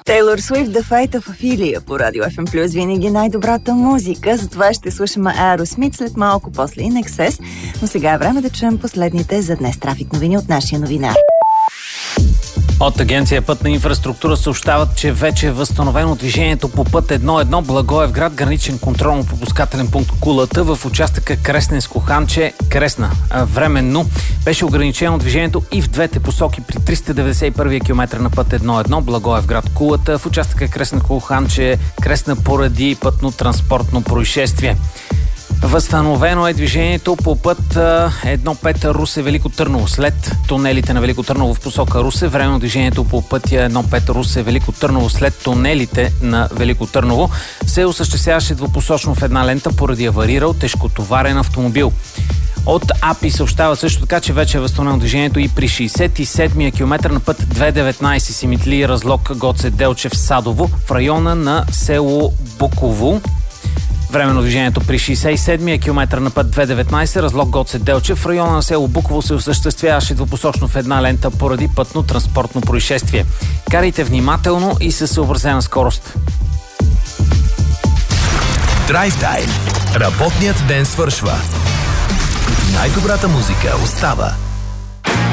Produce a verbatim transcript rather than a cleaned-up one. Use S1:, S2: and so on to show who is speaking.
S1: Тейлор Суифт, The Fate of Ophelia по Радио Еф Ем Плюс, винаги най-добрата музика. Затова ще слушаме Aerosmith след малко, после In Excess. Но сега е време да чуем последните за днес трафик новини от нашия новинар.
S2: От Агенция Пътна инфраструктура съобщават, че вече е възстановено движението по път едно едно Благоевград, граничен контролно-пропускателен пункт Кулата в участъка Кресненско-Ханче-Кресна. Временно беше ограничено движението и в двете посоки при триста деветдесет и първи километър на път едно едно Благоевград-Кулата в участъка Кресненско-Ханче-Кресна поради пътно-транспортно происшествие. Възстановено е движението по път едно пет Русе-Велико Търново. След тунелите на Велико Търново в посока Русе, временно движението по пътя едно пет Русе-Велико Търново след тунелите на Велико Търново се осъществяваше двупосочно в една лента поради аварирал тежкотоварен автомобил. От АПИ съобщава също така, че вече е възстановено движението и при шейсет и седмия километър на път две деветнайсет Симитли Разлог Гоце Делчев Садово в района на село Буково. Временно движението при шейсет и седмия километър на път две деветнайсет Разлог Гоце Делчев в района на село Буково се осъществяваше двупосочно в една лента поради пътно-транспортно происшествие. Карайте внимателно и със съобразена скорост.
S3: Драйв Тайм. Работният ден свършва. Най-добрата музика остава.